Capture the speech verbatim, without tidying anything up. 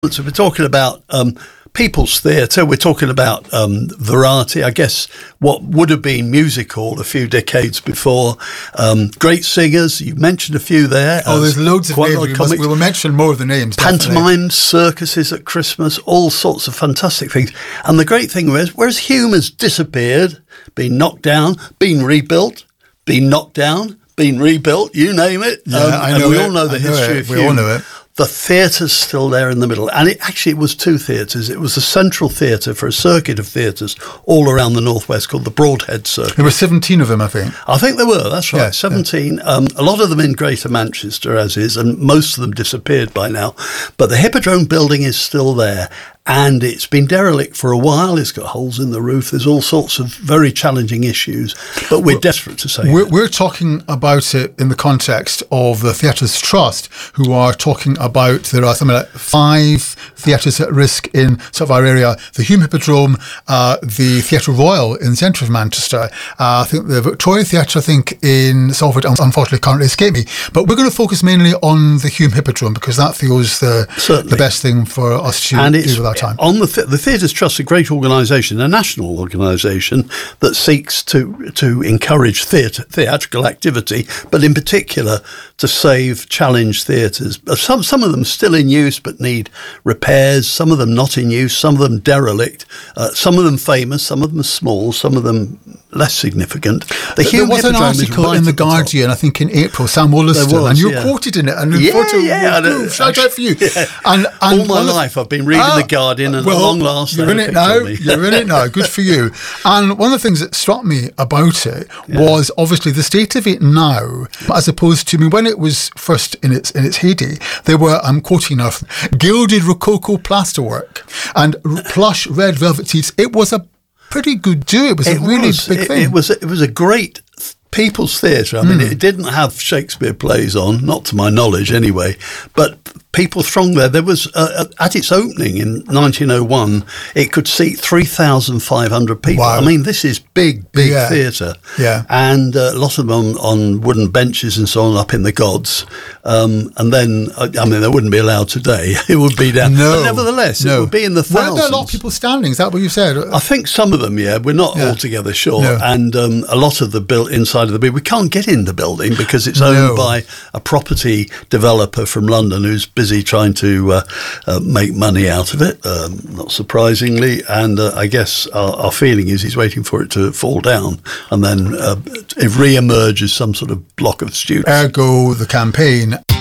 So we're talking about um, people's theatre. We're talking about um, variety. I guess what would have been music hall a few decades before. Um, great singers. You mentioned a few there. Oh, there's loads of names. We, must, we will mention more of the names. Pantomimes, circuses at Christmas, all sorts of fantastic things. And the great thing was, whereas humour's disappeared, been knocked down, been rebuilt, been knocked down, been rebuilt, you name it. Yeah, um, I know and we it. all know the I know history it. of we humour. all know it. The theatre's still there in the middle. And it actually it was two theatres. It was a central theatre for a circuit of theatres all around the Northwest called the Broadhead Circuit. There were seventeen of them, I think. I think there were, that's right, Yeah, seventeen. Yeah. Um, a lot of them in Greater Manchester, as is, and most of them disappeared by now. But the Hippodrome building is still there. And it's been derelict for a while. It's got holes in the roof. There's all sorts of very challenging issues, but we're, we're desperate to save we're, it. We're talking about it in the context of the Theatres Trust, who are talking about there are something like five theatres at risk in sort of our area. The Hume Hippodrome, uh, the Theatre Royal in the centre of Manchester, uh, I think the Victoria Theatre, I think, in Salford, unfortunately currently escape me. But we're going to focus mainly on the Hume Hippodrome because that feels the, the best thing for us to and do it's, with our time. On the th- the Theatres Trust, a great organisation, a national organisation that seeks to to encourage theatre, theatrical activity, but in particular to save challenged theatres. Some some of them still in use but need repairs. Some of them not in use. Some of them derelict. Uh, some of them famous. Some of them small. Some of them less significant. The there was an article right in the Guardian, the I think in April, Sam Wollaston, and you're yeah. quoted in it. And yeah, photo, yeah, yeah shout out for you. Yeah. And, and all my life I've been reading uh, the Guardian, and well, at long last you're in it now. You're in it now. Good for you. And one of the things that struck me about it yeah. was obviously the state of it now, as opposed to I mean, when it was first in its in its heyday. There were, I'm quoting now, gilded rococo plasterwork and plush red velvet seats. It was a pretty good do. It was it a really was, big it, thing. It was it was a great people's theatre. I mean, mm. it didn't have Shakespeare plays on, not to my knowledge anyway, but people thronged there. There was, uh, at its opening in nineteen oh one, it could seat three thousand five hundred people. Wow. I mean, this is big, big yeah. theatre. Yeah. And uh, a lot of them on, on wooden benches and so on up in the gods. Um, and then, I, I mean, they wouldn't be allowed today. It would be down. No. But nevertheless, no. it would be in the thousands. Were there a lot of people standing? Is that what you said? I think some of them, yeah. We're not yeah. altogether sure. No. And um, a lot of the built inside of the building, we can't get in the building because it's owned no. by a property developer from London who's busy trying to uh, uh, make money out of it, um, not surprisingly. And uh, I guess our, our feeling is he's waiting for it to fall down and then uh, it re-emerge as some sort of block of students. Ergo, the campaign.